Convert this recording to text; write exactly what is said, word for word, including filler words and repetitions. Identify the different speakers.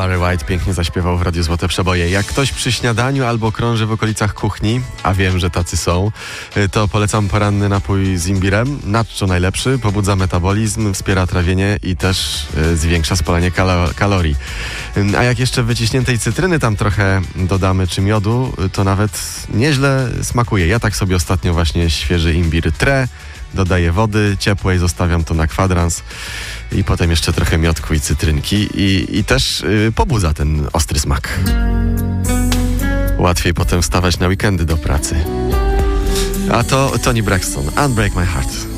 Speaker 1: Barry White pięknie zaśpiewał w Radiu Złote Przeboje. Jak ktoś przy śniadaniu albo krąży w okolicach kuchni, a wiem, że tacy są, to polecam poranny napój z imbirem. Nacho najlepszy, pobudza metabolizm, wspiera trawienie i też zwiększa spalanie kalo- kalorii. A jak jeszcze wyciśniętej cytryny tam trochę dodamy, czy miodu, to nawet nieźle smakuje. Ja tak sobie ostatnio właśnie świeży imbir trę, dodaję wody ciepłej, zostawiam to na kwadrans i potem jeszcze trochę miodku i cytrynki i, i też yy, pobudza ten ostry smak. Łatwiej potem wstawać na weekendy do pracy. A to Toni Braxton, Unbreak My Heart.